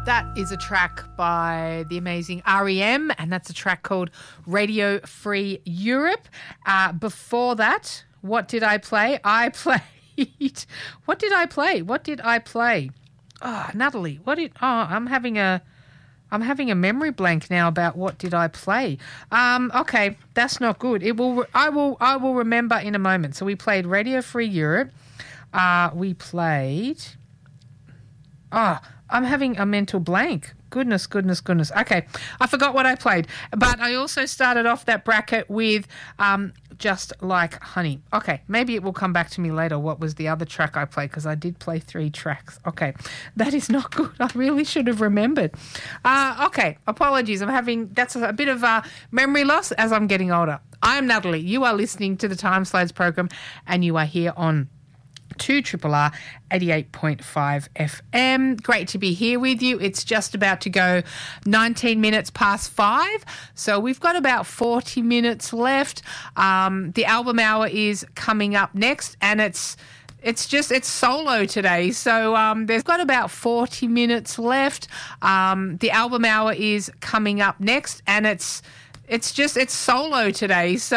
That is a track by the amazing REM, and that's a track called Radio Free Europe. Before that, what did I play? What did I play? Oh, Natalie, I'm having a memory blank now about what did I play. Okay, that's not good. I will remember in a moment. So we played Radio Free Europe. We played. I'm having a mental blank. Goodness. Okay, I forgot what I played. But I also started off that bracket with Just Like Honey. Okay, maybe it will come back to me later what was the other track I played, because I did play 3 tracks. Okay, that is not good. I really should have remembered. Okay, apologies. That's a bit of memory loss as I'm getting older. I'm Natalie. You are listening to the Time Slides program, and you are here on 2RRR 88.5 FM. Great to be here with you. It's just about to go 19 minutes past 5, so we've got about 40 minutes left. The album hour is coming up next, and it's solo today, so there's got about 40 minutes left. The album hour is coming up next, and it's solo today, so